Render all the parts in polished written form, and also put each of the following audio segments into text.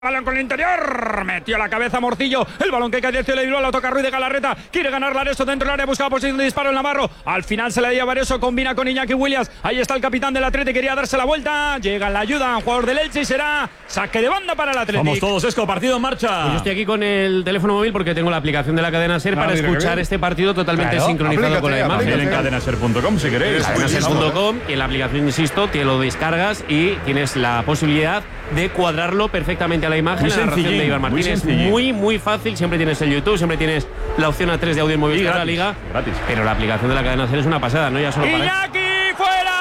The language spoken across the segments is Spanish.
Balón con el interior, metió la cabeza Morcillo, el balón que cae del cielo y luego lo toca Ruiz de Galarreta, quiere ganar Lareso dentro del área, busca la posición de disparo en Navarro, al final se la lleva Lareso, combina con Iñaki Williams, ahí está el capitán del Atleti, quería darse la vuelta, llega la ayuda, un jugador del Elche y será saque de banda para el Atleti. Vamos todos, Esco, partido en marcha. Pues yo estoy aquí con el teléfono móvil porque tengo la aplicación de la cadena SER para escuchar este partido totalmente sincronizado con la imagen. En cadenaser.com si queréis. Cadenaser.com y en la aplicación, insisto, te lo descargas y tienes la posibilidad de cuadrarlo perfectamente a la imagen. Muy la narración de Iván Martínez, muy fácil. Siempre tienes el YouTube, siempre tienes la opción A3 de audio en Movistar, la Liga. Gratis. Pero la aplicación de la cadena SER es una pasada, ¿no? Ya solo para ¡Iñaki fuera!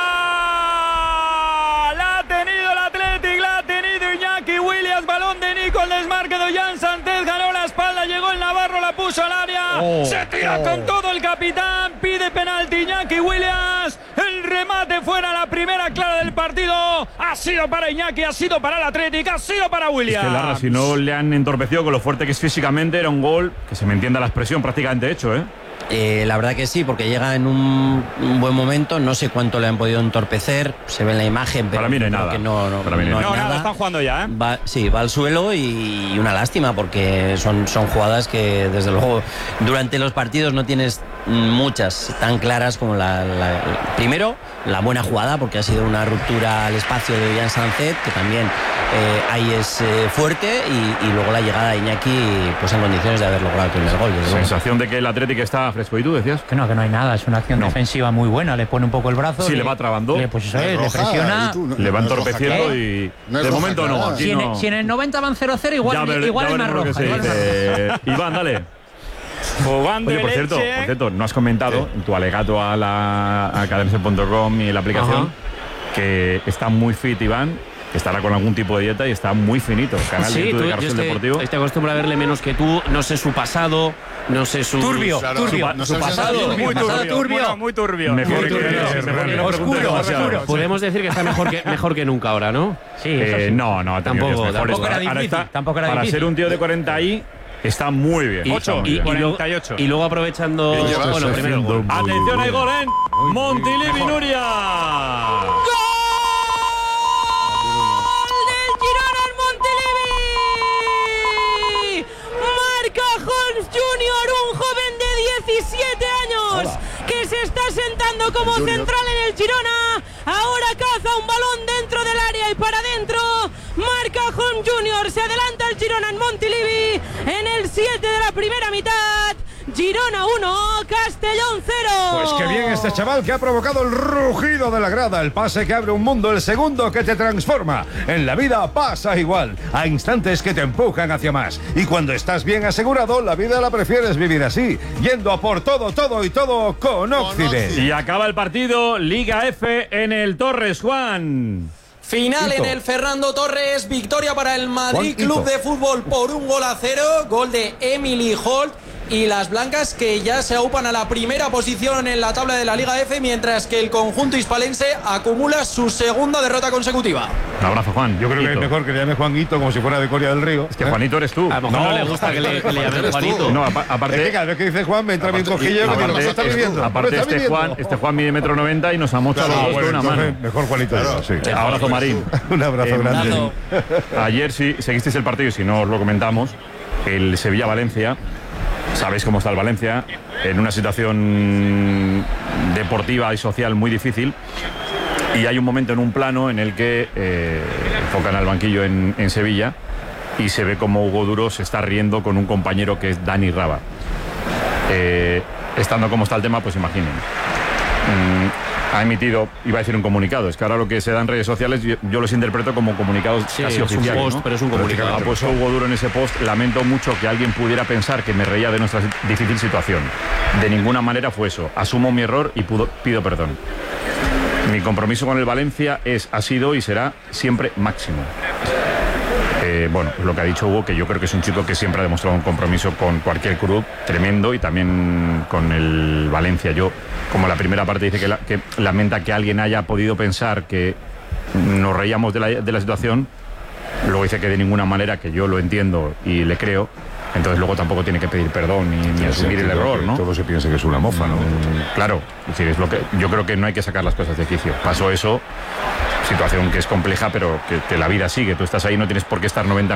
La ha tenido el Athletic, la ha tenido Iñaki Williams, balón de Nico, el desmarque de Ollán Sánchez, ganó la espalda, llegó el Navarro, la puso al área, se tira con todo el capitán, pide penalti Iñaki Williams, el remate fuera, la primera clara del partido, ha sido para Iñaki, ha sido para el Athletic, ha sido para Williams. Es que Larra, si no le han entorpecido con lo fuerte que es físicamente, era un gol, que se me entienda la expresión, prácticamente hecho, ¿eh? La verdad que sí, porque llega en un buen momento, no sé cuánto le han podido entorpecer, se ve en la imagen, pero para mí no hay nada. Que no hay nada, están jugando ya, ¿eh? Va al suelo y una lástima, porque son jugadas que desde luego durante los partidos no tienes muchas tan claras como primero la buena jugada, porque ha sido una ruptura al espacio de Ollán Sánchez, que también ahí es fuerte, y luego la llegada de Iñaki pues en condiciones de haber logrado el primer gol. Sensación de que el Atlético está fresco. ¿Y tú decías? Que no hay nada, es una acción defensiva muy buena, le pone un poco el brazo. Sí, le va trabando. Le presiona. Le va entorpeciendo y de momento no. Aquí si en el 90 van 0-0, igual es más roja. Iván, dale. Jugando. Oye, por cierto, no has comentado en tu alegato a cadenaser.com y la aplicación que está muy fit Iván, que estará con algún tipo de dieta y está muy finito. Canal de YouTube de Carrusel Deportivo. Te acostumbro a verle menos que tú, no sé su pasado, no sé su... Turbio. Su pasado. Muy turbio. Mejor que oscuro. Podemos decir que está mejor que nunca ahora, ¿no? Sí, eso sí. No, tampoco era difícil. Para ser un tío de 40 y está muy bien. 48. Y luego aprovechando... Bueno, primero el gol. Atención, hay gol en Montilivi, Nuria. Que se está sentando como central en el Girona, ahora caza un balón dentro del área y para adentro, marca Home Junior, se adelanta el Girona en Montilivi en el 7 de la primera mitad. Girona 1, Castellón 0. Pues qué bien este chaval, que ha provocado el rugido de la grada, el pase que abre un mundo, el segundo que te transforma. En la vida pasa igual, hay instantes que te empujan hacia más, y cuando estás bien asegurado, la vida la prefieres vivir así, yendo a por todo con Occident. Y acaba el partido, Liga F en el Torres, Juan. Final en el Fernando Torres, victoria para el Madrid Club de Fútbol por 1-0, gol de Emily Holt. Y las blancas que ya se aupan a la primera posición en la tabla de la Liga F, mientras que el conjunto hispalense acumula su segunda derrota consecutiva. Un abrazo, Juan. Yo creo que es mejor que le llame Juanito, como si fuera de Coria del Río. Es que Juanito eres tú. A lo mejor no le gusta que le llamen Juanito. No, aparte... Es que cada vez que dice Juan me entra bien cojillo porque no está viviendo. Aparte este Juan mide 1,90 m y nos amocha los dos con una mano. Mejor Juanito. Sí. Abrazo, Marín. Un abrazo grande. Ayer sí seguisteis el partido y si no os lo comentamos, el Sevilla-Valencia. Sabéis cómo está el Valencia, en una situación deportiva y social muy difícil, y hay un momento en un plano en el que enfocan al banquillo en Sevilla y se ve como Hugo Duro se está riendo con un compañero que es Dani Raba. Estando como está el tema, pues imaginen. Ha emitido, iba a decir un comunicado, es que ahora lo que se da en redes sociales yo los interpreto como comunicados casi oficiales. Un post, ¿no? Pero es un comunicado. Ha puesto Hugo Duro en ese post: lamento mucho que alguien pudiera pensar que me reía de nuestra difícil situación. De ninguna manera fue eso. Asumo mi error y pido perdón. Mi compromiso con el Valencia ha sido y será siempre máximo. Bueno, lo que ha dicho Hugo, que yo creo que es un chico que siempre ha demostrado un compromiso con cualquier club tremendo, y también con el Valencia. Yo, como la primera parte dice que lamenta que alguien haya podido pensar que nos reíamos de la situación, luego dice que de ninguna manera, que yo lo entiendo y le creo, entonces luego tampoco tiene que pedir perdón ni asumir el error, ¿no? Todo se piensa que es una mofa, ¿no? Claro, es decir, yo creo que no hay que sacar las cosas de quicio. Pasó eso, situación que es compleja, pero que la vida sigue. Tú estás ahí, no tienes por qué estar 90